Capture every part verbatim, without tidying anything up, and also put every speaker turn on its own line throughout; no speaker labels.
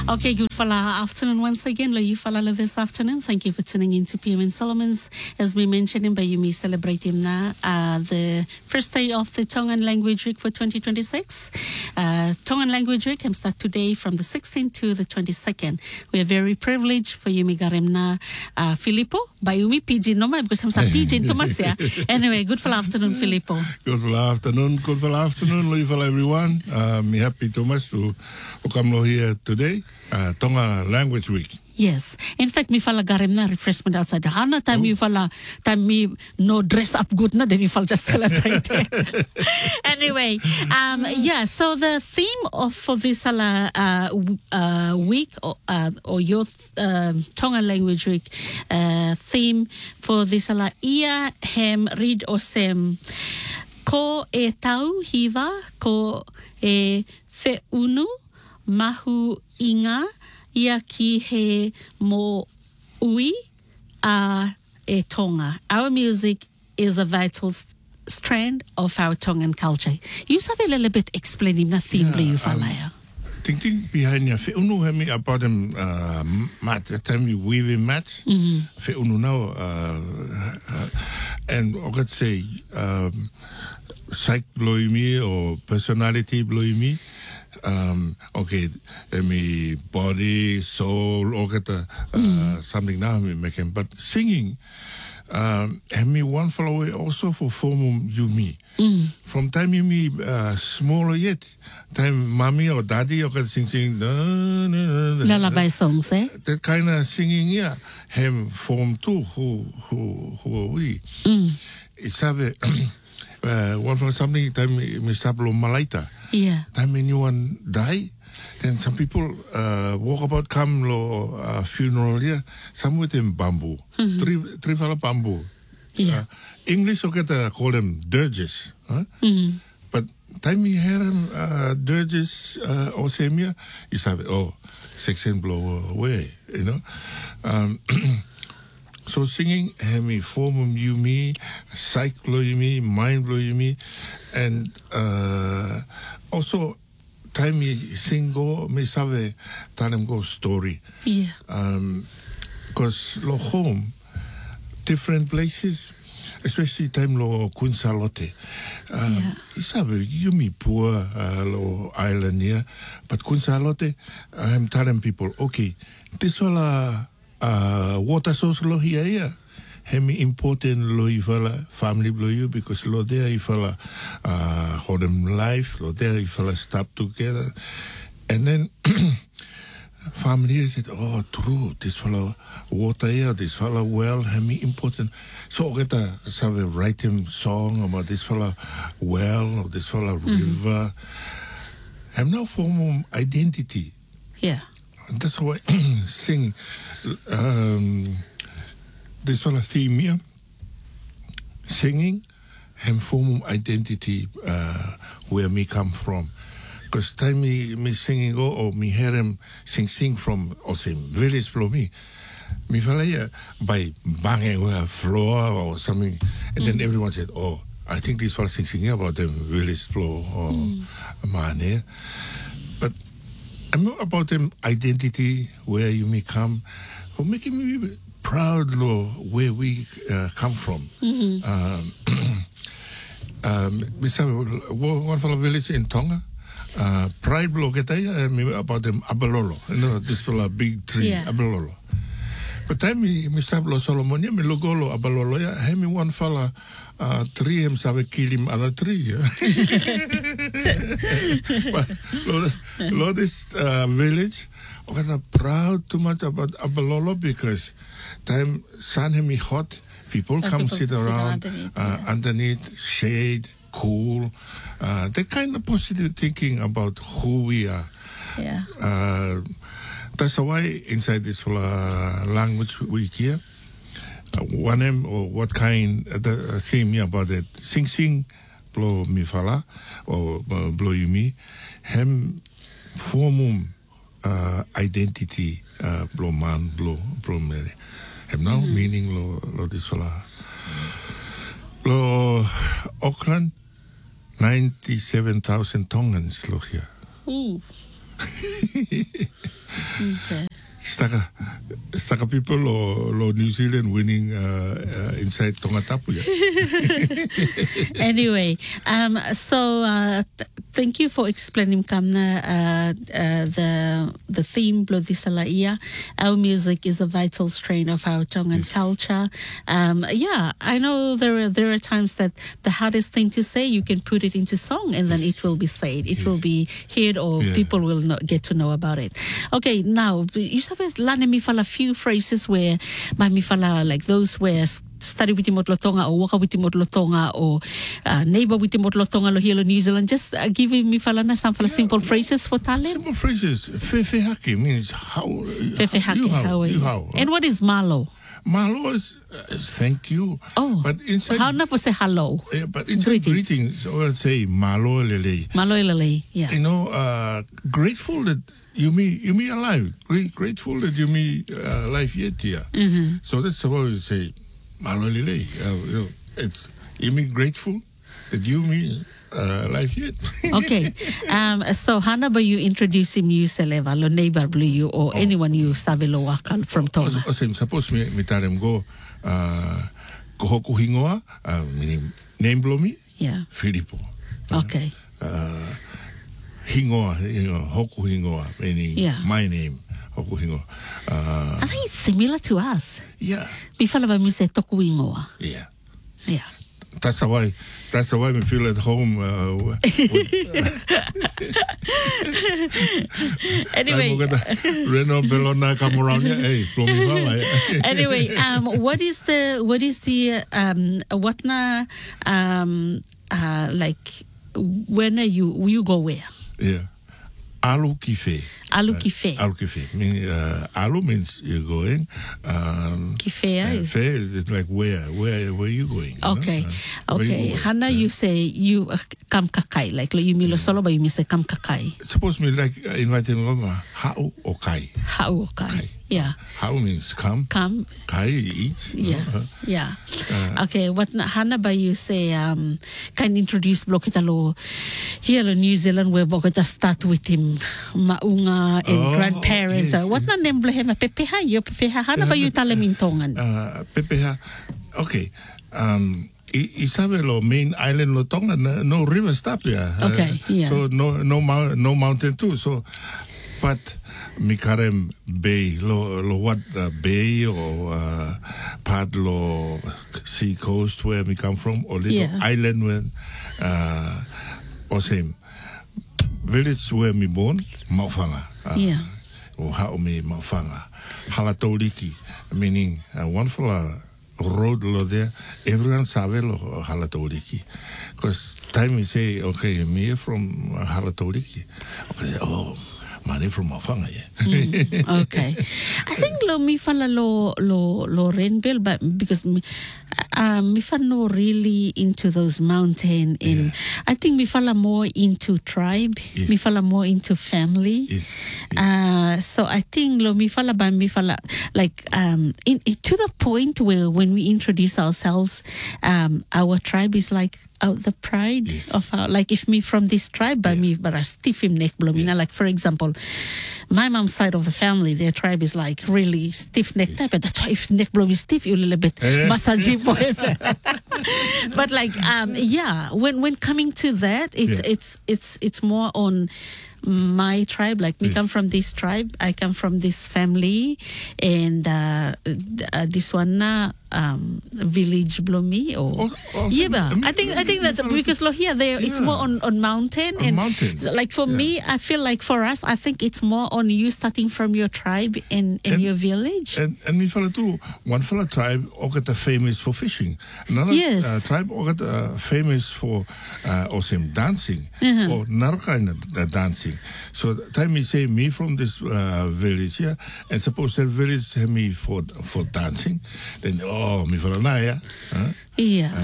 Okay, good fala afternoon once again. Lo you falala this afternoon. Thank you for tuning in to P M in Solomons. As we mentioned in Bayumi celebrating na uh, the first day of the Tongan Language Week for twenty twenty-six. Uh, Tongan Language Week can start today from the sixteenth to the twenty-second. We are very privileged for Yumi Garemna uh, Filippo. Bayumi Pidgin no because I'm sa Pidgin to Masia. Anyway, good fala afternoon, Filippo.
Good fala afternoon. Good fala afternoon, lo you fala everyone. Uh, me happy too much to, to come here today. Uh, Tonga Language Week.
Yes. In fact, mi fala garim na refreshment outside. Hana time oh. mi fala time mi no dress up good na then mi fala just celebrate. Anyway, um, yeah. So the theme of for this uh, uh, week or, uh, or your uh, Tonga Language Week uh, theme for this uh, ia hem read o sem ko e tau hiva ko e fe unu mahu inga ia ki he mo ui a e Tonga. Our music is a vital st- strand of our Tongan culture. You sabe a little bit explaining the theme yeah, you falaya.
Thinking behind ya fe unu hemi about them uh, mat the time you weaving mat fe unu now uh, uh, and I could say um, psych blow me or personality blow me. Um, okay, me body, soul, all get uh, mm. something now me making, but singing, um, and me one follow also for form you me. Mm. From time you me uh, smaller yet, time mommy or daddy or can sing sing no no no
lullaby songs, eh?
That kind of singing, yeah, him form too. Who who who are we? Mm. It's have a uh, one for something time me sablo malaita.
Yeah.
Time anyone die, then some people uh, walk about come lo uh, funeral here. Some with them bamboo, mm-hmm. three three fella bamboo.
Yeah.
Uh, English okay to call them dirges, huh? Mm-hmm. But time you hear them uh, dirges uh, or semia, you say oh, section blow away, you know. Um, so singing, have me form you me, psych blow you me, mind blow you me, and uh, also time me sing go me save time go story.
Yeah.
Um, because lo home, different places, especially time lo Kunsalote. Um, yeah. You sabe you me poor uh, lo island here, but Kunsalote, I'm telling people, okay, this all a uh, water source lo here here. Hemi important lo ifala family lo you because lo there ifala uh hold them life lo there ifala stop together and then family said oh true this fella water here this fella well hemi important so get a have a writing song about this fella well or this fella mm-hmm. river have now form identity
yeah
and that's why sing um this sort of theme here, singing, and form identity uh, where me come from. Because time me, me singing go or me hear him sing sing from or same village flow me, me fella here by banging a floor or something, and mm. then everyone said, oh, I think this fella sing singing about them village flow or mm. man here. But I'm not about them identity where you may come, or making me proud lo where we uh, come from. Mm-hmm. Um, um, we have one from a village in Tonga. Uh, pride lo get uh, about them abalolo. You know this little big tree yeah. abalolo. But time me me start lo Solomon me logo lo abalolo ya. Hey me one fella uh, tree him sabe kill him other tree. But lo, lo this uh, village. I'm proud too much about Abalolo because time sun hemi hot, people oh, come people sit around underneath, uh, yeah. underneath shade, cool. Uh, that kind of positive thinking about who we are.
Yeah.
Uh, that's why inside this uh, language week here, uh, one M or what kind uh, the theme about it, sing sing, blow mi fala or uh, blow you me, hem formum. Uh, identity uh, blow man blow blow mere have now mm-hmm. meaning lo lo this fella lo Auckland ninety seven thousand Tongans lo here.
Ooh. Okay.
Staka, staka people lo, lo New Zealand winning uh, uh, inside Tongatapu. Yeah.
Anyway, um, so uh, th- thank you for explaining, Kamna, uh, uh, the the theme Blodisalaia. Our music is a vital strain of our Tongan
Yes.
culture. Um, yeah, I know there are there are times that the hardest thing to say, you can put it into song and then it will be said. It
Yes.
will be heard or
Yeah.
people will not get to know about it. Okay, now, you said lana mi fala few phrases where my mi fala like those where study with Timotlotonga or waka with Timotlotonga or uh, neighbor with Timotlotonga lo here in New Zealand. Just uh, give me fala na some fala
Yeah,
simple
no,
phrases for talent.
Simple phrases. Fefe hake means how.
Fefe hake,
you how,
how are
you
you?
how.
And what is malo?
Malo is, uh, is thank you.
Oh,
but inside,
how na po say hello?
yeah, but inside
Greetings.
greetings, I would say malo lele.
Malo ilale, yeah.
You know, uh, grateful that you me you me alive. Great, grateful that you me uh, alive yet here.
Mm-hmm.
So that's what we say. Malo lele. Uh, you know, it's you me grateful that you me uh, alive yet.
Okay. Um, so Hana ba you introduce him you seleva lo neighbor blue you or anyone you sabe lo wakal from Tonga?
O se suppose me me tarem go uh, ko hoku hingoa, uh, meaning name blomi,
Yeah.
Filippo.
Okay.
Uh, hingoa, you know, hoku hingoa, meaning
Yeah.
my name, hoku hingoa. Uh,
I think it's similar to us.
yeah,
Mi fala ba mi se toku ingoa.
yeah.
Yeah.
That's why. That's why we feel at home. Uh, with,
Anyway.
Reno Belona come around. Hey, plomi wala, yeah.
Anyway, um, what is the what is the um what na um uh like when are you you go where?
Yeah. Alu kife.
Alu kife.
Alu kife. Mean, uh, alu means you're going. Um,
Kifea
and
is-
fe is like where, where, where you going? you know?
Okay,
Uh, where you
okay.
going?
Hana,
Yeah.
you say you uh, kam kakai like you milo solo, but you say kam kakai.
Suppose me like uh, inviting them. Hau or kai.
How kai? Yeah,
Hau means come.
kam.
Kai eat. you
Yeah,
know, uh,
yeah. Okay, what na Hana ba you say um can introduce Blokitalo here in New Zealand where Bogota start with him maunga and
Oh,
grandparents.
yes,
Uh, what na name blehema pepeha yo pepeha Hana ba you tala mintongan?
Uh, Pepeha. Okay. Um, I, isabe lo main island lo Tonga no, no river stop ya. Uh,
Okay, yeah.
So no no mou- no mountain too. So, but mikarem bay lo lo what uh, bay or uh, part lo sea coast where we come from or little
Yeah.
island where uh, or same village where me born Maufanga. Uh,
Yeah.
O hao me Maufanga. Halatauliki, meaning uh, one for a road lo there, everyone sabe lo Halatauliki. Because time we say, okay, me from Halatauliki. Okay, oh, money from Maufanga, yeah.
Mm, okay, I think lo mi fala lo lo lo rainbill, but because me, uh, mi fala no really into those mountain, and I think mi fala more into tribe.
Yes.
Mi fala more into family.
Yes.
Uh, so I think lo mi fala ba mi fala like um in, in to the point where when we introduce ourselves, um our tribe is like uh, the pride
Yes.
of our like if me from this tribe, but me but I stiff him neck blow me. Now, like for example, my mom's side of the family, their tribe is like really stiff neck type, but that's why if neck blow is stiff, you a little bit
Eh.
massage for him. But like um yeah, when when coming to that, it's
Yeah.
it's it's it's more on my tribe. Like me
Yes.
come from this tribe, I come from this family, and uh, uh, this one na um village blomi or
Oh, oh,
yeah,
so-
but
I mean,
I think I think that's
well,
because lo here there it's
yeah.
more on on mountain
On
and
mountain.
so, like for
Yeah.
me, I feel like for us, I think it's more on you starting from your tribe and, and,
And-
your village.
And and me fella too. One fella tribe ook het famous for fishing. Another
Yes.
uh, tribe ook het uh, famous for uh, also dancing
Uh-huh.
or another kind of uh, dancing. So the time me say me from this uh, village here, and suppose that village have me for for dancing, then oh me fella na yeah. Huh?
Yeah.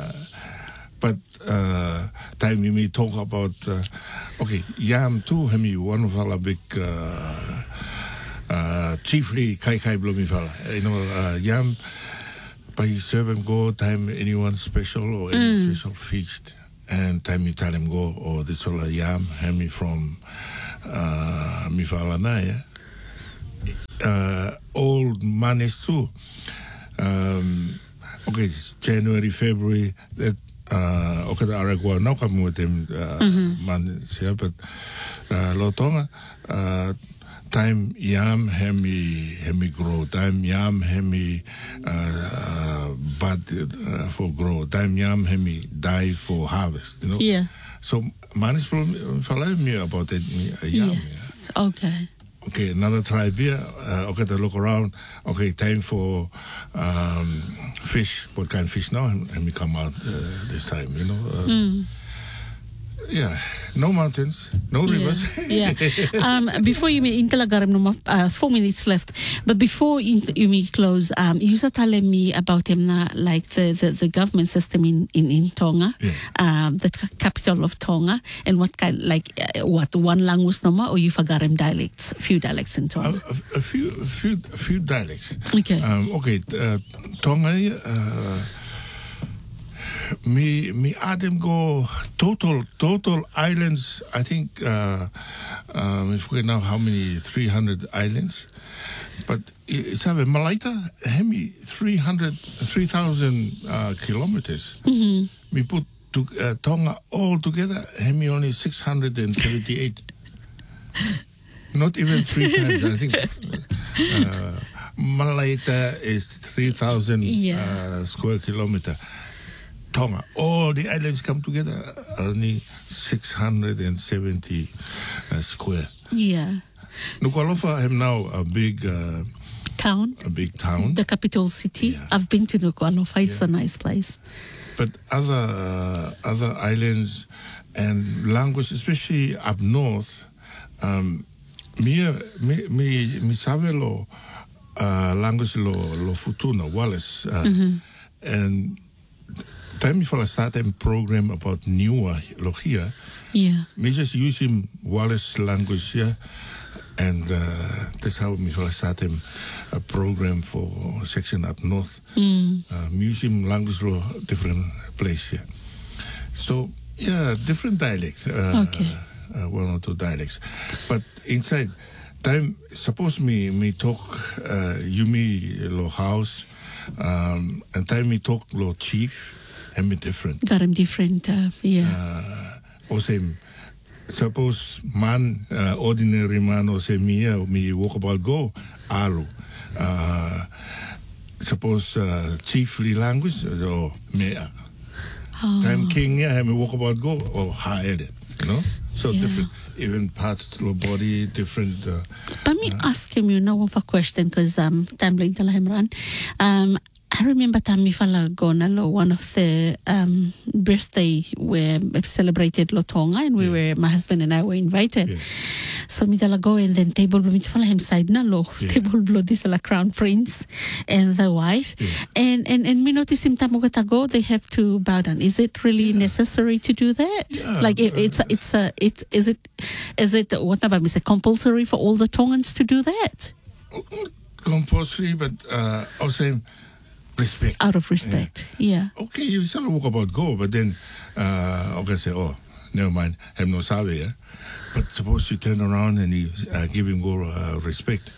But uh, time you may talk about uh, okay, yam too. Have me one of our big. Uh, uh, chiefly kai kai blomi fella. You know, uh, yam by serve him go time anyone special or any special feast, and time you tell him go or this all yam have me from uh, mi fella na yeah. uh, old manes too. Um, okay, it's January, February, that uh, okay, the Aragua now come with them uh, mm-hmm. manes, yeah, but uh, Lotonga, uh, time yam hemi hemi grow, time yam hemi uh, uh, bud uh, for grow, time yam hemi die for harvest, you know.
Yeah.
So manis follow me about it. Uh, yam,
yes. Yeah. Okay.
Okay, another tribe here. Uh, okay, they look around. Okay, time for um, fish. What kind of fish now? And we come out uh, this time, you know. Uh, mm. Yeah, no mountains, no rivers.
Yeah. yeah. Um, before you may interlagarim, uh, four minutes left. But before you, you may close, um, you were telling me about him now, like the, the, the government system in in, in Tonga, yeah. um, the c- capital of Tonga, and what kind, like uh, what one language number, or you forgot him dialects, a few dialects in Tonga.
A, a, a few, a few, a few dialects.
Okay.
Um, okay, uh, Tonga. Uh, Me, me Adam go total, total islands. I think uh, um, I forget now how many, three hundred islands. But it's have a Malaita, hemi three hundred, three thousand uh, kilometers. Mm-hmm. We put to, uh, Tonga all together, hemi only six hundred seventy-eight. Not even three times. I think uh, Malaita is three thousand yeah. uh, square kilometer. Tonga, all the islands come together, only six hundred seventy uh, square.
Yeah.
Nuku'alofa have now a big uh,
town.
A big town.
The capital city. Yeah. I've been to Nuku'alofa. It's yeah. a nice place.
But other uh, other islands and language, especially up north, um, me me me me sabe lo uh, language lo lo futuna Wallace uh, mm-hmm. and. Time for a starting program about Niua Logia,
yeah,
me just using Wallace language here, and uh, that's how me for starting a program for section up north. Mm. Uh, using language lo different place here. So yeah, different dialects. Uh,
okay.
Uh, one or two dialects, but inside time, suppose me me talk uh, you me lo house, um, and time me talk lo chief. And be different.
Got him different, uh, yeah.
Uh, or same. Suppose man, uh, ordinary man, or say me, uh, me walk about go, alu. Uh, suppose uh, chiefly language, or me. Oh. Time king, yeah, me walk about go, or haede, you know? So yeah. different, even parts of the body, different. Uh,
Let me uh, ask him, you know, one for question, because um, time later, um, I remember Tammy Falagona, one of the um, birthday we celebrated Lotonga, and we yeah. were, my husband and I were invited. Yeah. So me go and then table blow me follow him side na lo yeah. table blow this la crown prince and the wife, yeah. and and and me notice him tamogata go they have to bow down. Is it really yeah. necessary to do that?
Yeah.
Like it, it's it's a it is it is it what about me say compulsory for all the Tongans to do that?
Compulsory, but uh, also. Respect.
Out of respect, yeah.
yeah. Okay, you sort of walk about go, but then, uh, okay, say, oh, never mind, have no sabe, yeah? But suppose you turn around and you uh, give him go uh, respect.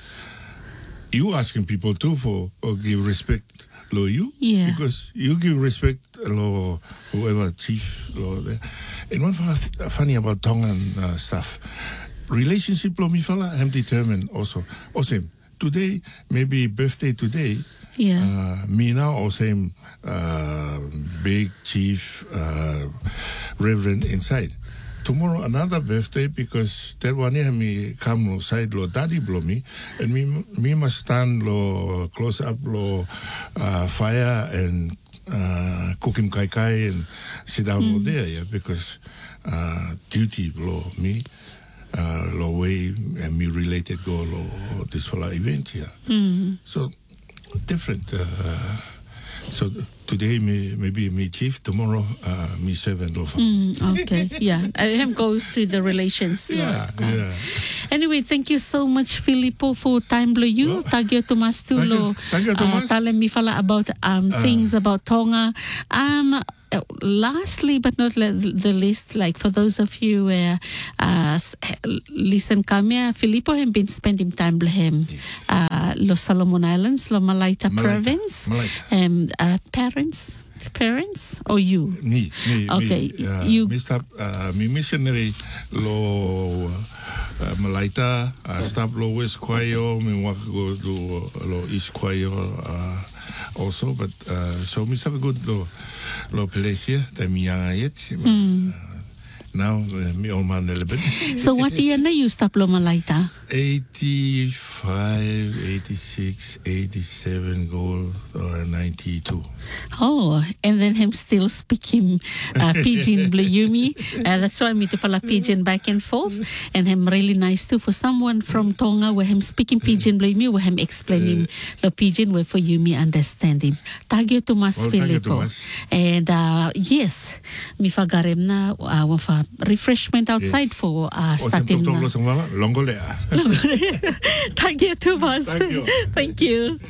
You asking people too for or give respect, lo you?
Yeah.
Because you give respect, lo whoever chief, lo there. And one fella th- funny about Tongan uh, stuff, relationship lo mi fella, I'm determined also. Also, today, maybe birthday today,
yeah.
Uh, me now or same uh, big chief uh, reverend inside. Tomorrow another birthday because that one year me come side lo daddy blow me and me me must stand lo close up lo uh, fire and uh, cook him kai kai and sit down mm. there yeah because uh, duty blow me. Uh, lo way and me related go lo this for event yeah.
Mm.
So. Different. Uh, so today, me, maybe me chief. Tomorrow, uh, me servant.
Mm, okay, yeah. Him goes to the relations.
Yeah,
uh,
yeah.
Anyway, thank you so much, Filippo, for time blue you.
Well,
thank you, Tomas, to lo.
Thank you, Tomas.
Uh, telling me fala about um uh, things about Tonga. Um. Uh, lastly, but not le- the least, like for those of you where uh, listen, come here, Filippo has been spending time with him. Uh, uh, Los Solomon Islands, Lo Malaita,
Malaita,
province.
Malaita.
Um, uh, parents, parents, or you?
Me, me,
Okay,
me. Uh,
you-
Me stop, uh, me missionary lo uh, Malaita, uh, stop lo West Kwayo, me walk go to lo East Kwayo uh, also, but uh, so me stop good lo lo place here, the me young yet.
Mm.
Now, uh, me old man a little bit.
So what year na you stop Lo Malaita?
eighty-five, eighty-six, eighty-seven, go uh, ninety-two.
Oh, and then him still speaking uh, Pidgin Bluyumi. Uh, that's why me to follow Pidgin back and forth. And him really nice too for someone from Tonga where him speaking Pidgin Bluyumi, where him explaining the Pidgin where for Yumi understand him. Thank you to Mas
Well, thank you,
Filippo.
Tomas.
And uh, yes, mi fagarem na uh, for refreshment outside
Yes.
for uh,
O
starting
siyempre,
na.
longo lea.
Thank you, Tomas.
Thank you.
Thank you.